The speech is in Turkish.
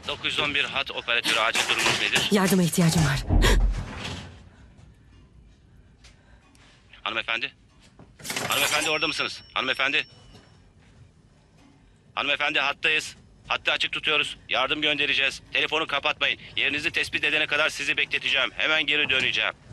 911 hat operatörü, acil durumunuz nedir? Yardıma ihtiyacım var. Hanımefendi? Hanımefendi orada mısınız? Hanımefendi? Hanımefendi hattayız. Hattı açık tutuyoruz. Yardım göndereceğiz. Telefonu kapatmayın. Yerinizi tespit edene kadar sizi bekleteceğim. Hemen geri döneceğim.